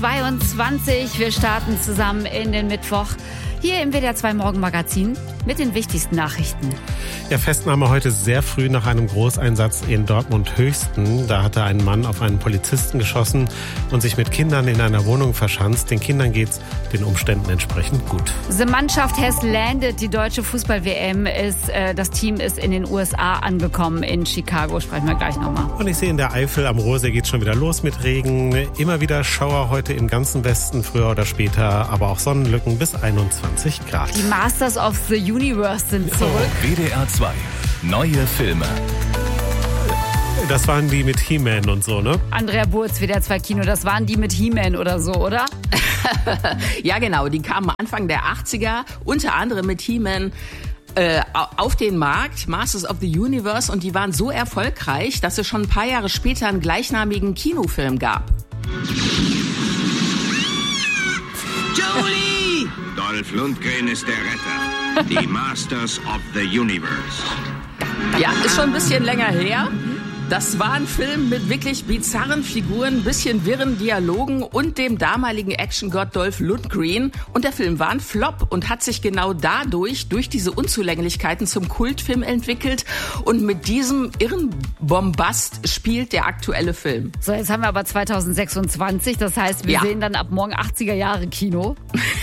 22. Wir starten zusammen in den Mittwoch hier im WDR 2 Morgenmagazin mit den wichtigsten Nachrichten. Ja, Festnahme heute sehr früh nach einem Großeinsatz in Dortmund-Höchsten. Da hatte ein Mann auf einen Polizisten geschossen und sich mit Kindern in einer Wohnung verschanzt. Den Kindern geht's den Umständen entsprechend gut. Die Mannschaft has landed. Die deutsche Fußball-WM das Team ist in den USA angekommen. In Chicago sprechen wir gleich nochmal. Und ich sehe in der Eifel am Ruhrsee geht's schon wieder los mit Regen. Immer wieder Schauer heute im ganzen Westen, früher oder später, aber auch Sonnenlücken bis 21 Grad. Die Masters of the Universe sind zurück. WDR 2. Neue Filme. Das waren die mit He-Man und so, ne? Andrea Burz, WDR 2 Kino, das waren die mit He-Man oder so, oder? Ja, genau. Die kamen Anfang der 80er, unter anderem mit He-Man auf den Markt, Masters of the Universe, und die waren so erfolgreich, dass es schon ein paar Jahre später einen gleichnamigen Kinofilm gab. Jolie! Dolph Lundgren ist der Retter. Die Masters of the Universe. Ja, ist schon ein bisschen länger her. Das war ein Film mit wirklich bizarren Figuren, bisschen wirren Dialogen und dem damaligen Actiongott Dolph Lundgren. Und der Film war ein Flop und hat sich genau dadurch, durch diese Unzulänglichkeiten, zum Kultfilm entwickelt. Und mit diesem irren Bombast spielt der aktuelle Film. So, jetzt haben wir aber 2026. Das heißt, wir sehen dann ab morgen 80er Jahre Kino.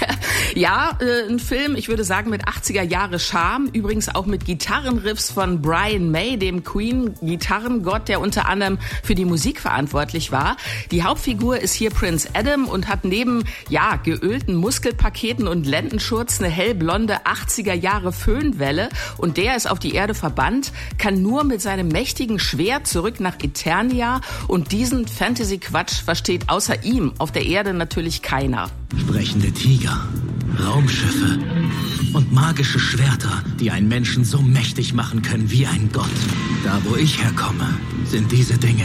Ja, ein Film, ich würde sagen, mit 80er Jahre Charme. Übrigens auch mit Gitarrenriffs von Brian May, dem Queen-Gitarrengott, der unter anderem für die Musik verantwortlich war. Die Hauptfigur ist hier Prince Adam und hat neben, geölten Muskelpaketen und Lendenschurz eine hellblonde 80er Jahre Föhnwelle. Und der ist auf die Erde verbannt, kann nur mit seinem mächtigen Schwert zurück nach Eternia. Und diesen Fantasy-Quatsch versteht außer ihm auf der Erde natürlich keiner. Sprechende Tiger, Raumschiffe und magische Schwerter, die einen Menschen so mächtig machen können wie ein Gott. Da, wo ich herkomme, sind diese Dinge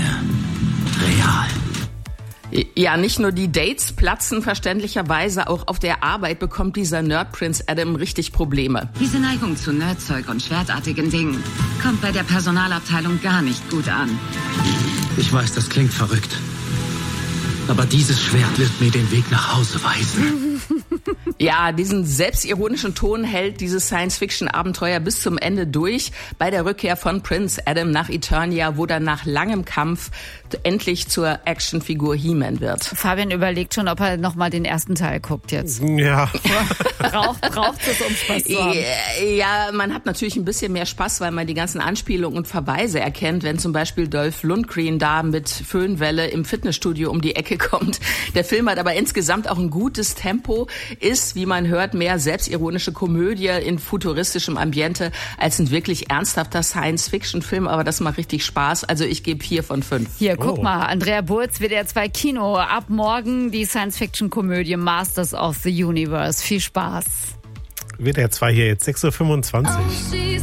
real. Ja, nicht nur die Dates platzen verständlicherweise, auch auf der Arbeit bekommt dieser Nerd Prince Adam richtig Probleme. Diese Neigung zu Nerdzeug und schwertartigen Dingen kommt bei der Personalabteilung gar nicht gut an. Ich weiß, das klingt verrückt. Aber dieses Schwert wird mir den Weg nach Hause weisen. Ja, diesen selbstironischen Ton hält dieses Science-Fiction-Abenteuer bis zum Ende durch. Bei der Rückkehr von Prince Adam nach Eternia, wo dann nach langem Kampf endlich zur Actionfigur He-Man wird. Fabian überlegt schon, ob er nochmal den ersten Teil guckt jetzt. Ja. Braucht es, um Spaß zu haben? Ja, man hat natürlich ein bisschen mehr Spaß, weil man die ganzen Anspielungen und Verweise erkennt, wenn zum Beispiel Dolph Lundgren da mit Föhnwelle im Fitnessstudio um die Ecke kommt. Der Film hat aber insgesamt auch ein gutes Tempo, ist, wie man hört, mehr selbstironische Komödie in futuristischem Ambiente als ein wirklich ernsthafter Science-Fiction-Film, aber das macht richtig Spaß. Also ich gebe 4 von 5. Hier, guck mal, Andrea Burz, WDR 2 Kino. Ab morgen die Science-Fiction-Komödie Masters of the Universe. Viel Spaß. WDR 2 hier jetzt 6:25 Uhr.